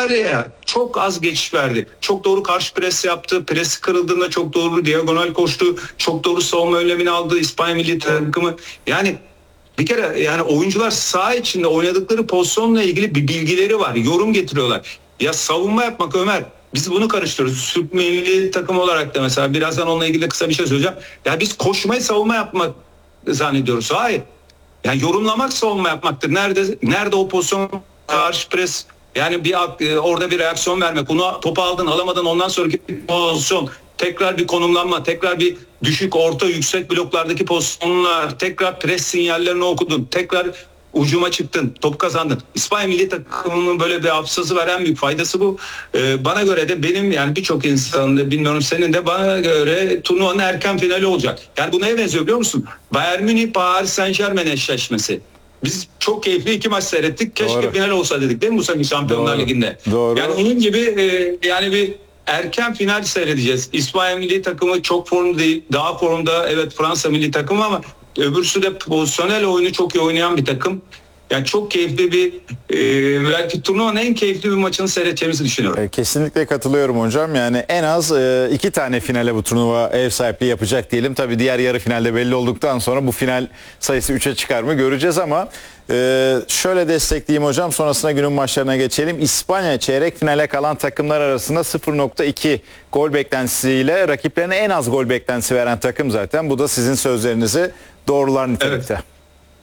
var ya, çok az geçiş verdi. Çok doğru karşı pres yaptı. Presi kırıldığında çok doğru diagonal koştu. Çok doğru savunma önlemini aldı İspanya milli takımı. Yani bir kere yani oyuncular saha içinde oynadıkları pozisyonla ilgili bir bilgileri var. Yorum getiriyorlar. Ya savunma yapmak Ömer, biz bunu karıştırıyoruz. Türk milli takım olarak da mesela birazdan onunla ilgili kısa bir şey söyleyeceğim. Ya biz koşmayı savunma yapmak zannediyoruz. Hayır. Yani yorumlamak savunma yapmaktır. Nerede o pozisyon, karşı pres, yani orada bir reaksiyon vermek. Onu topu aldın alamadın, ondan sonraki pozisyon, tekrar bir konumlanma, tekrar bir düşük orta yüksek bloklardaki pozisyonlar, tekrar pres sinyallerini okudun, tekrar ucuma çıktın, top kazandın. İspanya milli takımının böyle bir hafızası veren bir faydası bu. Bana göre de benim, yani birçok insanın da, bilmiyorum senin de, bana göre turnuvanın erken finali olacak. Yani bu neye benziyor biliyor musun? Bayern Münih Paris Saint-Germain eşleşmesi. Biz çok keyifli 2 maç seyrettik. Keşke Doğru. final olsa dedik değil mi bu sene Şampiyonlar Doğru. Ligi'nde? Doğru. Yani onun gibi yani bir erken final seyredeceğiz. İspanya milli takımı çok formda değil. Daha formda evet Fransa milli takımı, ama öbürsü de pozisyonel oyunu çok iyi oynayan bir takım. Yani çok keyifli bir belki turnuvanın en keyifli bir maçını seyredeceğimizi düşünüyorum. Kesinlikle katılıyorum hocam. Yani en az 2 tane finale bu turnuva ev sahipliği yapacak diyelim. Tabii diğer yarı finalde belli olduktan sonra bu final sayısı 3'e çıkar mı göreceğiz, ama şöyle destekleyeyim hocam, sonrasında günün maçlarına geçelim. İspanya çeyrek finale kalan takımlar arasında 0.2 gol beklentisiyle rakiplerine en az gol beklentisi veren takım zaten. Bu da sizin sözlerinizi doğrular nitelikte. Evet.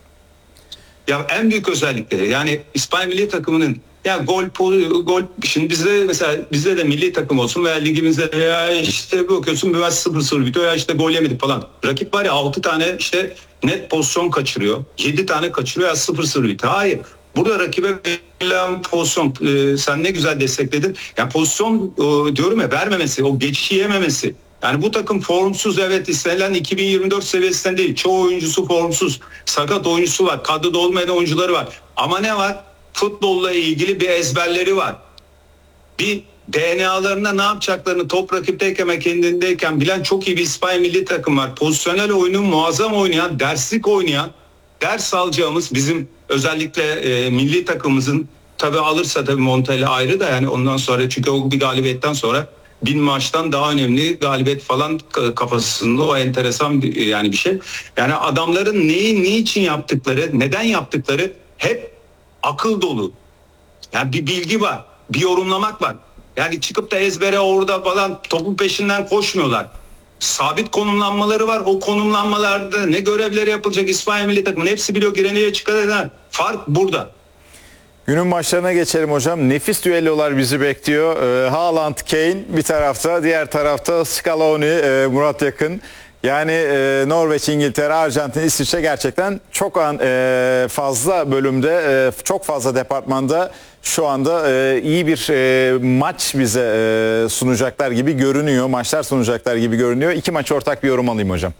Ya en büyük özellikleri, yani İspanya milli takımının, ya gol şimdi bizde de milli takım olsun veya ligimizde, ya işte bakıyorsun bir maç 0-0 bitiyor, ya işte gol yemedik falan. Rakip var ya 6 tane işte net pozisyon kaçırıyor. 7 tane kaçırıyor, ya 0-0 bitiyor. Hayır. Burada rakibe verilen pozisyon, sen ne güzel destekledin. Yani pozisyon diyorum ya, vermemesi, o geçişi yememesi. Yani bu takım formsuz, evet, istenilen 2024 seviyesinden değil. Çoğu oyuncusu formsuz. Sakat oyuncusu var. Kadroda olmayan oyuncuları var. Ama ne var? Futbolla ilgili bir ezberleri var. Bir DNA'larında ne yapacaklarını top rakipteyken ve kendindeyken bilen çok iyi bir İspanya milli takım var. Pozisyonel oyunu muazzam oynayan, derslik oynayan, ders alacağımız bizim özellikle milli takımımızın, tabii alırsa tabii Montella ayrı da, yani ondan sonra, çünkü o bir galibiyetten sonra 1000 maçtan daha önemli galibiyet falan kafasında, o enteresan yani bir şey. Yani adamların neyi niçin yaptıkları, neden yaptıkları hep akıl dolu. Yani bir bilgi var, bir yorumlamak var. Yani çıkıp da ezbere orada falan topun peşinden koşmuyorlar. Sabit konumlanmaları var. O konumlanmalarda ne görevleri yapılacak İspanya milli takımının hepsi biliyor, gireniye çıkar eden. Fark burada. Günün maçlarına geçelim hocam. Nefis düellolar bizi bekliyor. Haaland, Kane bir tarafta, diğer tarafta Scaloni, Murat Yakın. Yani Norveç, İngiltere, Arjantin, İsviçre gerçekten çok fazla bölümde, çok fazla departmanda şu anda iyi bir maç bize sunacaklar gibi görünüyor. Maçlar sunacaklar gibi görünüyor. 2 maç ortak bir yorum alayım hocam.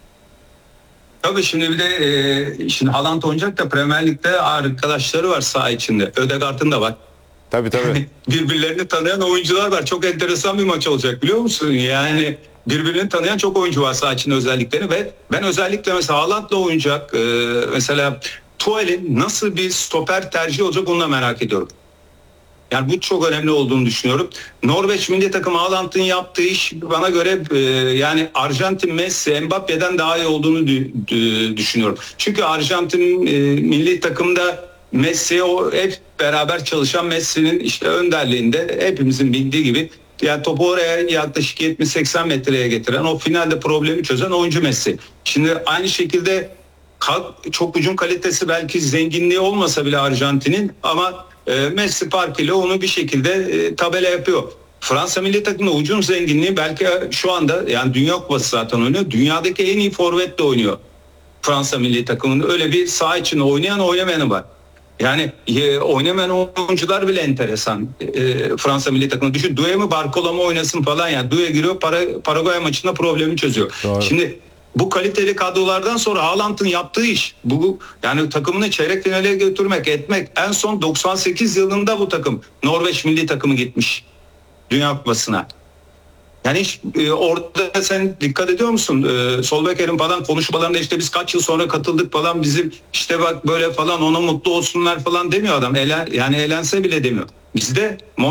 Tabii şimdi bir de şimdi Haaland oynayacak da Premier Lig'de arkadaşları var saha içinde. Ödegaard'ın da var. Tabii. Birbirlerini tanıyan oyuncular var. Çok enteresan bir maç olacak biliyor musun? Yani birbirini tanıyan çok oyuncu var saha içinde özellikleri, ve ben özellikle mesela Haaland'la oynayacak mesela Tuchel'in nasıl bir stoper tercih olacak, onu da merak ediyorum. Yani bu çok önemli olduğunu düşünüyorum. Norveç milli takımı Haaland'ın yaptığı iş bana göre yani Arjantin Messi, Mbappe'den daha iyi olduğunu düşünüyorum. Çünkü Arjantin milli takımda Messi, o hep beraber çalışan Messi'nin işte önderliğinde, hepimizin bildiği gibi, yani topu oraya yaklaşık 70-80 metreye getiren, o finalde problemi çözen oyuncu Messi. Şimdi aynı şekilde çok hücum kalitesi belki zenginliği olmasa bile Arjantin'in, ama Messi farkıyla onu bir şekilde tabela yapıyor. Fransa milli takımında hücum zenginliği belki şu anda, yani Dünya Kupası zaten oynuyor. Dünyadaki en iyi forvetle oynuyor Fransa milli takımının. Öyle bir saha içinde oynayan oynamayanı var. Yani oynamayan oyuncular bile enteresan. Fransa milli takımı düşün. Doué mi Barcola mı oynasın falan, yani Doué giriyor Paraguay maçında problemi çözüyor. Doğru. Şimdi bu kaliteli kadrolardan sonra Haaland'ın yaptığı iş, bu yani takımını çeyrek finale götürmek, etmek. En son 98 yılında bu takım, Norveç milli takımı gitmiş Dünya Kupası'na. Yani hiç, orada sen dikkat ediyor musun? Solbaker'in falan konuşmalarında işte biz kaç yıl sonra katıldık falan, bizim işte bak böyle falan, ona mutlu olsunlar falan demiyor adam. Yani eğlense bile demiyor. Bizde